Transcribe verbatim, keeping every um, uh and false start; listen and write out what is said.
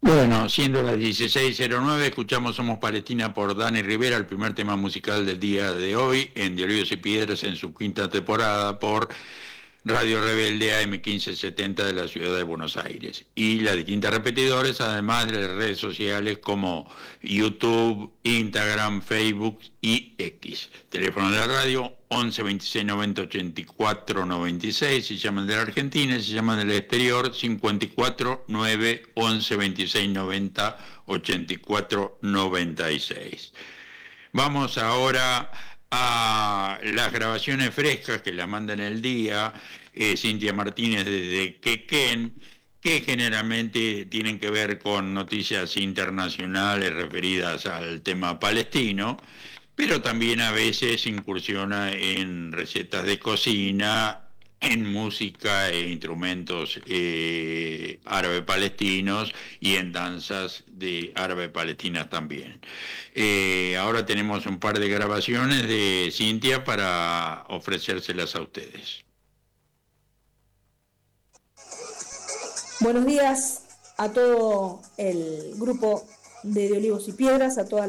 Bueno, siendo las dieciséis cero nueve, escuchamos Somos Palestina por Dani Rivera, el primer tema musical del día de hoy, en De Olivos y Piedras, en su quinta temporada, por Radio Rebelde A M quince setenta de la ciudad de Buenos Aires. Y las distintas repetidores, además de las redes sociales como YouTube, Instagram, Facebook y X. Teléfono de la radio once veintiséis noventa ochenta y cuatro noventa y seis, si llaman de la Argentina, si llaman del exterior, cincuenta y cuatro nueve once veintiséis noventa ochenta y cuatro noventa y seis. Vamos ahora a las grabaciones frescas que la mandan el día, eh, Cintia Martínez desde Quequén, que generalmente tienen que ver con noticias internacionales referidas al tema palestino, pero también a veces incursiona en recetas de cocina, en música e instrumentos eh, árabe-palestinos y en danzas de árabe-palestinas también. Eh, ahora tenemos un par de grabaciones de Cintia para ofrecérselas a ustedes. Buenos días a todo el grupo de, de Olivos y Piedras, a toda